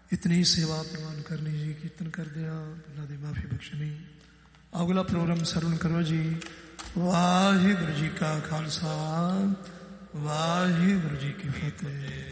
इतनी सेवा प्रवान करनी जी। कीर्तन करते भुलां दी माफ़ी बख्शनी। अगला प्रोग्राम सरवण करो जी। वाहिगुरू जी का खालसा, वाहिगुरू जी की फतेह।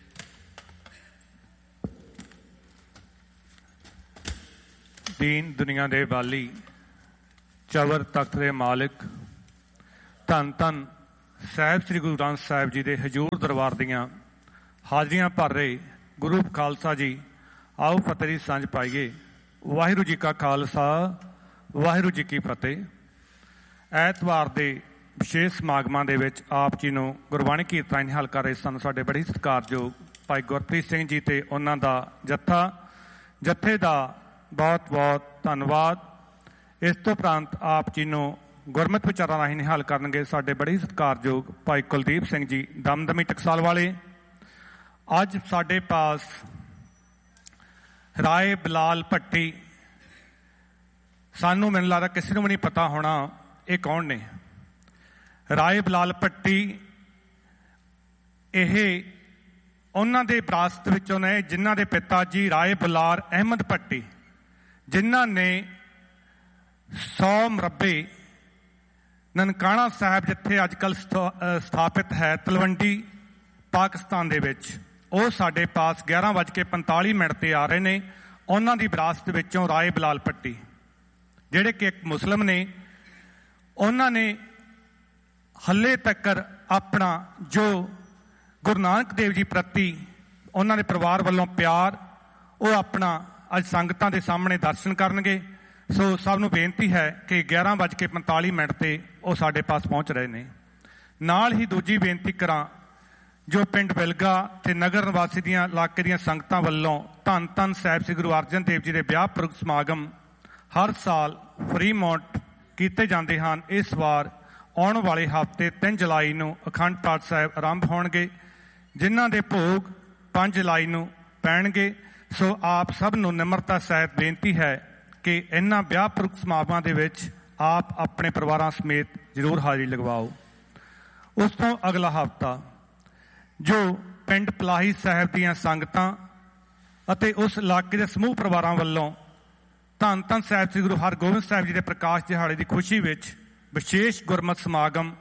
दीन दुनिया दे वाली, चवर तख्त दे मालिक, धन धन साहिब श्री गुरु ग्रंथ साहिब जी के हजूर दरबार दियां हाजरियां भर रहे गुरु खालसा जी, आओ फतेह की सांझ पाइए। वाहिगुरू जी का खालसा, वाहिगुरू जी की फतेह। ऐतवार के विशेष समागमां दे विच आप जी नूं गुरबाणी कीर्तन निहाल कर रहे सन साडे बड़े सत्कारयोग भाई गुरप्रीत सिंह जी ते उन्हां दा जत्था। जत्थे दा बहुत बहुत धन्नवाद। इस तो उपरंत आप जी नूं गुरमत विचारां राहीं निहाल करनगे साडे बड़े सत्कारयोग भाई कुलदीप सिंह जी दमदमी टकसाल वाले। अज साडे पास राय बिलाल भट्टी, सानू मैनूं लगदा किसी नूं भी नहीं पता होना ये कौन ने। राय बिलाल भट्टी यह उन्हां दे विरासत विचों ने जिन्हां दे पिता जी राय बिलाल अहमद भट्टी, जिन्हां ने 100 मरबे ननकाना साहब जिथे अजकल स्थापित है तलवंडी पाकिस्तान दे विच, ਉਹ ਸਾਡੇ पास 11:45 ਤੇ ਆ ਰਹੇ ਨੇ। ਉਹਨਾਂ ਦੀ ਵਿਰਾਸਤ ਵਿੱਚੋਂ ਰਾਏ ਬਿਲਾਲ ਭੱਟੀ ਜਿਹੜੇ ਕਿ ਇੱਕ ਮੁਸਲਿਮ ਨੇ, ਉਹਨਾਂ ਨੇ ਹੱਲੇ ਤੱਕ ਆਪਣਾ ਜੋ ਗੁਰੂ ਨਾਨਕ ਦੇਵ ਜੀ ਪ੍ਰਤੀ ਉਹਨਾਂ ਦੇ ਪਰਿਵਾਰ ਵੱਲੋਂ ਪਿਆਰ ਉਹ ਆਪਣਾ ਅੱਜ ਸੰਗਤਾਂ ਦੇ ਸਾਹਮਣੇ ਦਰਸ਼ਨ ਕਰਨਗੇ। ਸੋ ਸਭ ਨੂੰ ਬੇਨਤੀ ਹੈ ਕਿ 11:45 ਤੇ ਉਹ ਸਾਡੇ ਪਾਸ ਪਹੁੰਚ ਰਹੇ ਨੇ। ਨਾਲ ਹੀ ਦੂਜੀ ਬੇਨਤੀ ਕਰਾਂ, ਜੋ ਪਿੰਡ ਬਿਲਗਾ ਤੇ ਨਗਰ ਨਿਵਾਸੀ ਦੀਆਂ ਇਲਾਕੇ ਦੀਆਂ ਸੰਗਤਾਂ ਵੱਲੋਂ ਧੰਨ ਧੰਨ ਸਾਹਿਬ ਸ੍ਰੀ ਗੁਰੂ ਅਰਜਨ ਦੇਵ ਜੀ ਦੇ ਵਿਆਹ ਪੁਰਬ ਸਮਾਗਮ ਹਰ ਸਾਲ ਫਰੀਮੌਂਟ ਕੀਤੇ ਜਾਂਦੇ ਹਨ। ਇਸ ਵਾਰ ਆਉਣ ਵਾਲੇ ਹਫ਼ਤੇ 3 ਜੁਲਾਈ ਨੂੰ ਅਖੰਡ ਪਾਠ ਸਾਹਿਬ ਆਰੰਭ ਹੋਣਗੇ, ਜਿਨ੍ਹਾਂ ਦੇ ਭੋਗ 5 ਜੁਲਾਈ ਨੂੰ ਪੈਣਗੇ। ਸੋ ਆਪ ਸਭ ਨੂੰ ਨਿਮਰਤਾ ਸਹਿਤ ਬੇਨਤੀ ਹੈ ਕਿ ਇਹਨਾਂ ਵਿਆਹ ਪੁਰਬ ਸਮਾਗਮਾਂ ਦੇ ਵਿੱਚ ਆਪ ਆਪਣੇ ਪਰਿਵਾਰਾਂ ਸਮੇਤ ਜ਼ਰੂਰ ਹਾਜ਼ਰੀ ਲਗਵਾਓ। ਉਸ ਤੋਂ ਅਗਲਾ ਹਫ਼ਤਾ ਜੋ ਪਿੰਡ ਪਲਾਹੀ ਸਾਹਿਬ ਦੀਆਂ ਸੰਗਤਾਂ ਅਤੇ ਉਸ ਇਲਾਕੇ ਦੇ ਸਮੂਹ ਪਰਿਵਾਰਾਂ ਵੱਲੋਂ ਧੰਨ ਧੰਨ ਸਾਹਿਬ ਸ੍ਰੀ ਗੁਰੂ ਹਰਗੋਬਿੰਦ ਸਾਹਿਬ ਜੀ ਦੇ ਪ੍ਰਕਾਸ਼ ਦਿਹਾੜੇ ਦੀ ਖੁਸ਼ੀ ਵਿੱਚ ਵਿਸ਼ੇਸ਼ ਗੁਰਮਤ ਸਮਾਗਮ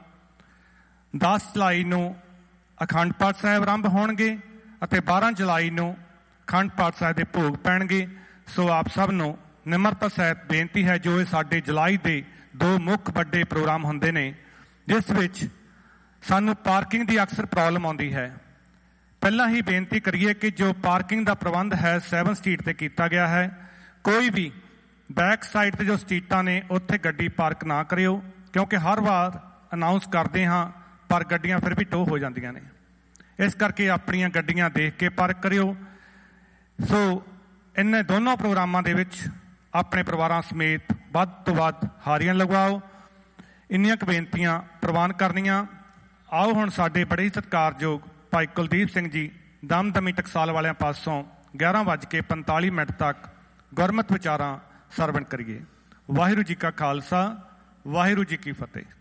10 ਜੁਲਾਈ ਨੂੰ ਅਖੰਡ ਪਾਠ ਸਾਹਿਬ ਆਰੰਭ ਹੋਣਗੇ ਅਤੇ 12 ਜੁਲਾਈ ਨੂੰ ਅਖੰਡ ਪਾਠ ਸਾਹਿਬ ਦੇ ਭੋਗ ਪੈਣਗੇ। ਸੋ ਆਪ ਸਭ ਨੂੰ ਨਿਮਰਤਾ ਸਹਿਤ ਬੇਨਤੀ ਹੈ, ਜੋ ਇਹ ਸਾਡੇ ਜੁਲਾਈ ਦੇ 2 ਮੁੱਖ ਵੱਡੇ ਪ੍ਰੋਗਰਾਮ ਹੁੰਦੇ ਨੇ, ਜਿਸ ਵਿੱਚ ਸਾਨੂੰ ਪਾਰਕਿੰਗ ਦੀ ਅਕਸਰ ਪ੍ਰੋਬਲਮ ਆਉਂਦੀ ਹੈ। ਪਹਿਲਾਂ ਹੀ ਬੇਨਤੀ ਕਰੀਏ ਕਿ ਜੋ ਪਾਰਕਿੰਗ ਦਾ ਪ੍ਰਬੰਧ ਹੈ 7 ਸਟਰੀਟ ਤੇ ਕੀਤਾ ਗਿਆ ਹੈ। ਕੋਈ ਵੀ ਬੈਕ ਸਾਈਡ ਤੇ ਜੋ ਸਟਰੀਟਾਂ ਨੇ ਉੱਥੇ ਗੱਡੀ ਪਾਰਕ ਨਾ ਕਰਿਓ, ਕਿਉਂਕਿ ਹਰ ਵਾਰ ਅਨਾਉਂਸ ਕਰਦੇ ਹਾਂ ਪਰ ਗੱਡੀਆਂ ਫਿਰ ਵੀ ਟੋ ਹੋ ਜਾਂਦੀਆਂ ਨੇ। ਇਸ ਕਰਕੇ ਆਪਣੀਆਂ ਗੱਡੀਆਂ ਦੇਖ ਕੇ ਪਾਰਕ ਕਰਿਓ। ਸੋ ਇਹਨਾਂ ਦੋਨੋਂ ਪ੍ਰੋਗਰਾਮਾਂ ਦੇ ਵਿੱਚ ਆਪਣੇ ਪਰਿਵਾਰਾਂ ਸਮੇਤ ਵੱਧ ਤੋਂ ਵੱਧ ਹਾਜ਼ਰੀਆਂ ਲਗਵਾਓ। ਇੰਨੀਆਂ ਕੁ ਬੇਨਤੀਆਂ ਪ੍ਰਵਾਨ ਕਰਨੀਆਂ। ਆਓ ਹੁਣ ਸਾਡੇ ਬੜੇ ਹੀ ਸਤਿਕਾਰਯੋਗ ਭਾਈ ਕੁਲਦੀਪ ਸਿੰਘ ਜੀ ਦਮਦਮੀ ਟਕਸਾਲ ਵਾਲਿਆਂ ਪਾਸੋਂ 11:45 ਤੱਕ ਗੁਰਮਤਿ ਵਿਚਾਰਾਂ ਸਰਵਣ ਕਰੀਏ। ਵਾਹਿਗੁਰੂ ਜੀ ਕਾ ਖਾਲਸਾ, ਵਾਹਿਗੁਰੂ ਜੀ ਕੀ ਫਤਿਹ।